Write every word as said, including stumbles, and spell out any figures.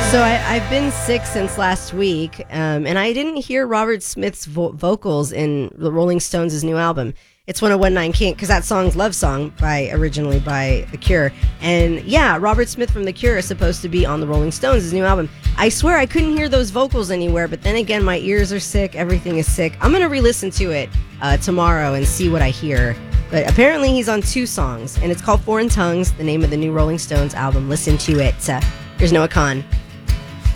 So I, I've been sick since last week, um, and I didn't hear Robert Smith's vo- vocals in the Rolling Stones' new album. It's one oh one nine Kink, because that song's Love Song, by originally by The Cure. And yeah, Robert Smith from The Cure is supposed to be on the Rolling Stones' new album. I swear I couldn't hear those vocals anywhere, but then again, my ears are sick, everything is sick. I'm going to re-listen to it uh, tomorrow and see what I hear. But apparently he's on two songs, and it's called Foreign Tongues, the name of the new Rolling Stones album. Listen to it. Uh, here's Noah Kahn.